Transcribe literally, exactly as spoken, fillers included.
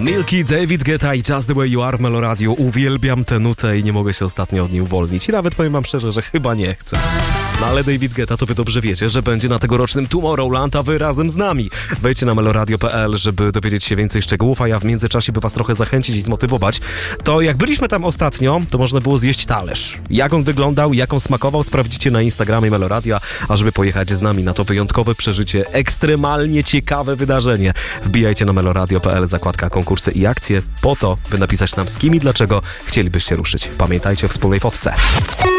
Milky, David Guetta i Just the Way You Are w Meloradio. Uwielbiam tę nutę i nie mogę się ostatnio od niej uwolnić. I nawet powiem wam szczerze, że chyba nie chcę. No ale David Guetta, to wy dobrze wiecie, że będzie na tegorocznym Tomorrowland, a wy razem z nami. Wejdźcie na meloradio kropka p l, żeby dowiedzieć się więcej szczegółów, a ja w międzyczasie, by was trochę zachęcić i zmotywować, to jak byliśmy tam ostatnio, to można było zjeść talerz. Jak on wyglądał, jak on smakował, sprawdzicie na Instagramie Meloradia, a żeby pojechać z nami na to wyjątkowe przeżycie, ekstremalnie ciekawe wydarzenie. Wbijajcie na meloradio kropka p l, zakładka konkursy i akcje, po to, by napisać nam z kim i dlaczego chcielibyście ruszyć. Pamiętajcie o wspólnej fotce.